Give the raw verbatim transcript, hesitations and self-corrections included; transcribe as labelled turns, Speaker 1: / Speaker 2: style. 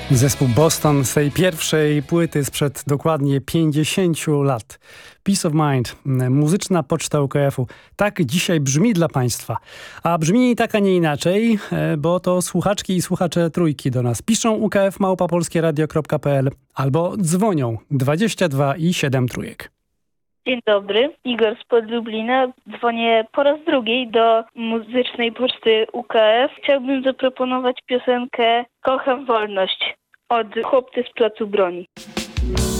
Speaker 1: Zespół Boston z tej pierwszej płyty sprzed dokładnie pięćdziesięciu lat. Peace of Mind, muzyczna poczta U K F-u. Tak dzisiaj brzmi dla Państwa. A brzmi tak, a nie inaczej, bo to słuchaczki i słuchacze trójki do nas piszą u k f małpa polskie radio kropka p l albo dzwonią dwadzieścia dwa i siedem trójek.
Speaker 2: Dzień dobry, Igor spod Lublina. Dzwonię po raz drugi do muzycznej poczty U K F. Chciałbym zaproponować piosenkę Kocham wolność od Chłopcy z placu broni.